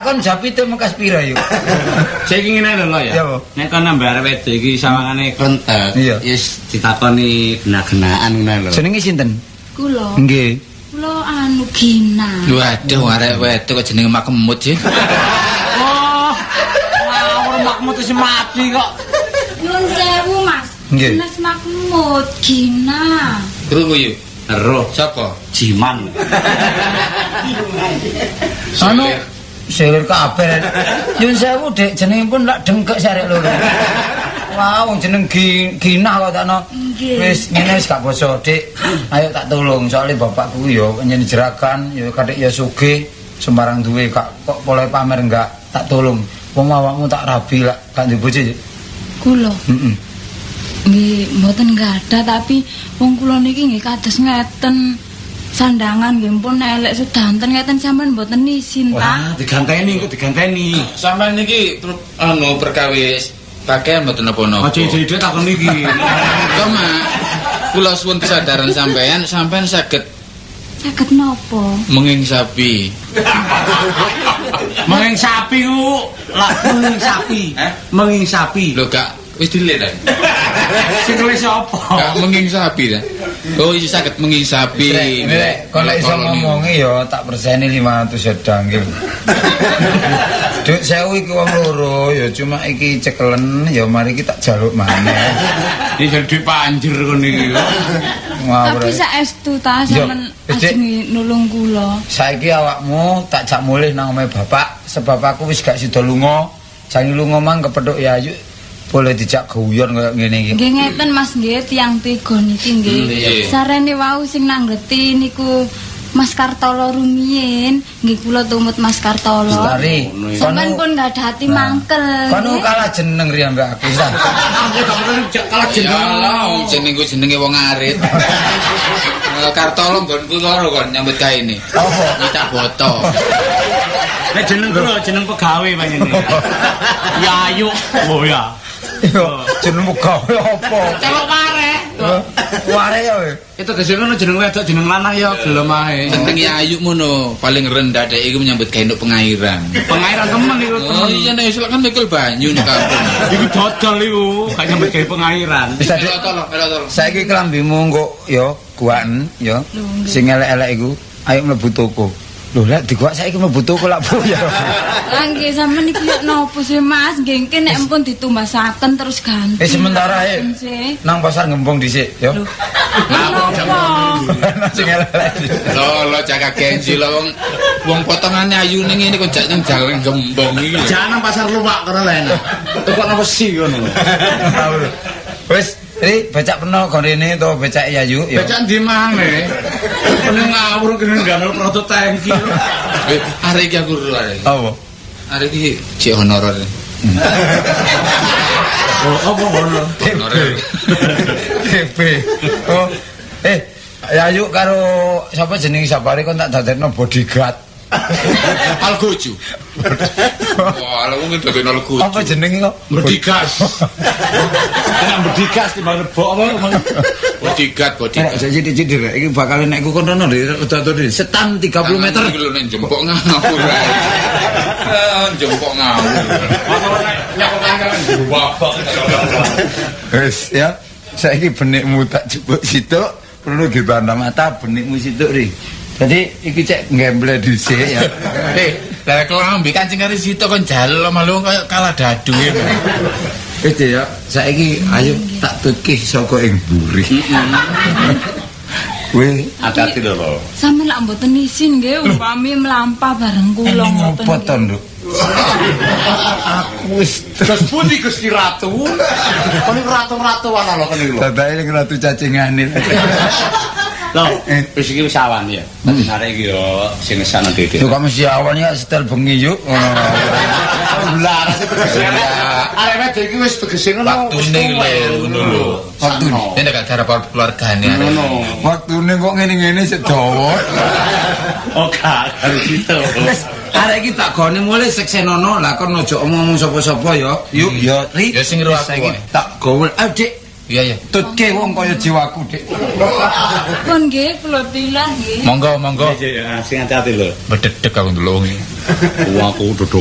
kon japite mekas pira yuk. Saiki ngene lho ya. Nek kon nambah arep wedok iki sawangane krentet, wis ditakoni genah-genahan ngono lho. Jenenge sinten? Kula. Nggih. Kula anu Gina. Waduh, arek wedok kok jenenge Makemut sih. Oh. Ngawur Makemut wis mati kok. Nyuwun sewu, Mas. Nggih. Mas Makmut, Gina. Krungu yuk. Ero Sapa? Jiman. Anu selir kabeh. Yun sewu Dik, jenenge pun lak dengkek sarek loro. Wah, wong jeneng Ginah kok takno. Wis ngene wis gak basa, Dik. Ayo tak tolong soalnya bapakku ya nyen jerakan, ya kadek ya sugih, sembarang duwe kok boleh pamer enggak tak tolong. Wong awakmu tak rabi lak gak duwe bojo. Kula. Heeh. Nggih, mboten gadah tapi wong kula niki nggih kados ngeten. Sandangan nggih pun elek sedanten ngeten sampean mboten izin, Pak. Wah, diganteni kok diganteni. Sampeyan niki anu perkawis pakaian mboten napa-napa. Aja ide takon iki. Koma. Kula suwun kesadaran sampeyan saged napa? menging sapi. Menging sapi ku, lak menging sapi. Menging sapi. Lho gak wis dilit ta? Sing nulis apa? Gak menging sapi ta? Oh, iki saged menging sapi. Nek kalau iso ngomongi ya tak perseni 500 sedang nggih. Duk sewu iki wong loro ya cuma iki cekelen ya mari iki tak jaluk maneh. Iki jadi panjer kon iki. Tapi saestu ta sampean ajeng nulung kula. Saiki awakmu tak jak mulih nang omahe bapak sebab aku wis gak sida lunga. Jangan lunga mang kepethuk ya ayo. Boleh dijak guyon kaya ngene iki. Nggih ngeten Mas nggih tiyang tiga niki nggih. Sarene wau sing nanggeti niku Mas Kartolo rumiyin, nggih kula tumut Mas Kartolo. Lestari. Sampeyan pun gak ada hati mangkel. Kono kalah jeneng riyen mbak aku sa. Aku gak pernah kalah jeneng. Jenengku jenenge wong arit. Kartolo nggonku loro kon nyambut gawe ini. Apa? Nyicak boto. Nek jeneng kula jeneng pegawe panjenengan. Ya ayo. Oh ya. Yo jeneng gawe apa? Celok ware. Ware ya. Itu gesine ngono jeneng wedok jeneng lanang ya gelem ae. Jenenge ayu ngono, paling rendah dek iku menyambut gawe nduk pengairan. Pengairan temen iku. Oh iya nek iso kan mikul banyu nek kampung. Iku dodol iku, gak nyambut gawe pengairan. Tolong. Saiki kelambimu engko ya guaken ya. Sing elek-elek iku ayo mlebu toko. Lho lek diguak saiki mlebu toko lak Bu ya. Lah nggih sampean iki yo nopo sih Mas? Nggih engke nek empun ditumbasaken terus ganti. Sementara nang pasar ngembong dhisik ya. Sing elek. Lho jaga genji lho wong potongane ayu ning ngene kok jak nang jalan gembong iki. Jangan pasar luwak karo lene. Tukokno wesi ngono. Wis, iki becak peno gorene to becak Yayu ya. Becak ndi maneh? Kene ngawur kene ngano proto tangki. Arek iki aku ro arek. Apa? Arek iki cek honorer. Oh, apa ngono? Honorer. TP. Oh, Yayu karo sapa jeneng sabare kon tak dadekno bodyguard. Algojo. Wah, lha wong dadekno algojo. Apa jenenge kok? Berdigas. Enak berdigas timbang rebok apa? Bodyguard. Nek sithik-sithik rek iki bakal nek ku kono udah setan 30 meter. Iki lho nek jempok ngawur. Jempok ngawur. Nek nyakokane wabak. Wis ya. Saiki benikmu tak jebuk situk, perlu dibantah mata benikmu situk ri. Jadi iki cek ngemble dhisik ya. Lah kelambi kancing karo situ kon jalo malu kaya kalah dadu e. Wis ya, saiki ayo tak tukih saka ing mburi. Weh, Hati-hati lho. Sampeyan lak mboten izin nggih umpami mlampah bareng kula ngoten. Ngopo to, Nduk? Aku wis Terus pundi Gusti Ratu? Kon iku ratu-ratu ana lho kene lho. dadake ning ratu cacingane. Loh, wis iki wis awan ya. Dadi arek iki yo sing sana dhewe. Yo kok mesti awan ya setel bengi yuk. Lah, arek wedok iki wis tegese ngono. Waktune ngono lho. Waktune. Nek gak ada keluargane arek. Ngono. Waktune kok ngene-ngene sik dawa. Oh, gak gitu. Wis arek iki tak gone mulai seksenono lah kon ojo omong sapa-sapa ya. Yuk ya Ri. Ya sing ro aku Saiki wae. tak gawe. Ayo Dik. Iya. Tutke wong kaya jiwaku, Dik. Pun nggih kula tilah nggih. Monggo. Ya, sing hati-hati lho. Bededek aku ndelok. Aku duduk